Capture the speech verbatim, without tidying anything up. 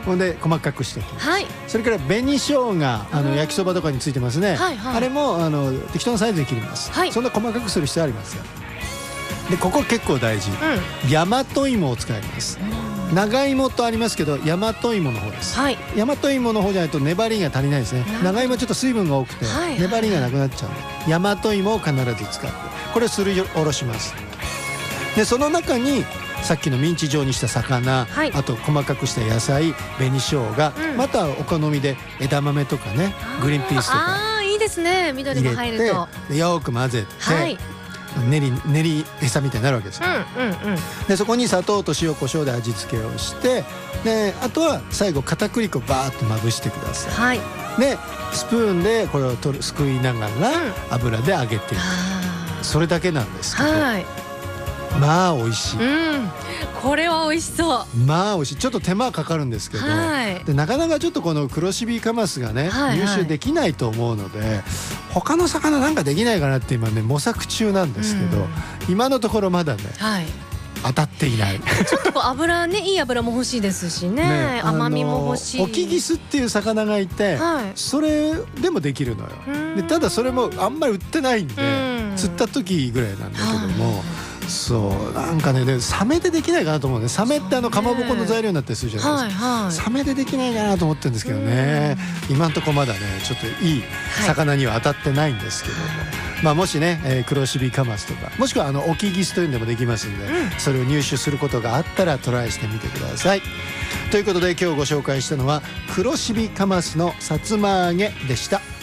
ほんで細かくしていきます、 はい、 それから紅生姜、あの焼きそばとかについてますね、 はいはい、 あれもあの適当なサイズで切ります、はい、そんな細かくする必要ありますよ。でここ結構大事、うん、大和芋を使います、うん、長芋とありますけど大和芋の方です、はい、大和芋の方じゃないと粘りが足りないですね。長芋ちょっと水分が多くて粘りがなくなっちゃうので、大和芋を必ず使ってこれをすりおろします。でその中にさっきのミンチ状にした魚、はい、あと細かくした野菜、紅生姜、うん、またお好みで枝豆とかね、グリーンピースとかあーいいですね、緑も入るとでよく混ぜて、はい、練り練り餌みたいになるわけですよ、うんうんうん、でそこに砂糖と塩コショウで味付けをして、であとは最後片栗粉バーッとまぶしてください、はい、でスプーンでこれを取るすくいながら油で揚げていく、うん、それだけなんですけど、はい、まあ美味しい、うん、 これは美味しそう。 まあ美味しい。ちょっと手間かかるんですけど、はい、でなかなかちょっとこの黒シビカマスがね、はいはい、入手できないと思うので、他の魚なんかできないかなって今ね模索中なんですけど、うん、今のところまだね、はい、当たっていない。 ちょっとこう油ね、いい油も欲しいですし ね, ね甘みも欲しい。 オキギスっていう魚がいて、はい、それでもできるのよ。でただそれもあんまり売ってないんで、釣った時ぐらいなんだけども、そうなんかね、でサメでできないかなと思うね。サメってあのかまぼこの材料になったりするじゃないですか、はいはい、サメでできないかなと思ってるんですけどね、今んとこまだねちょっといい魚には当たってないんですけども、はい、まあ、もしね、えー、黒シビカマスとかもしくはあのオキギスというのでもできますんで、うん、それを入手することがあったらトライしてみてください。ということで今日ご紹介したのは黒シビカマスのさつま揚げでした。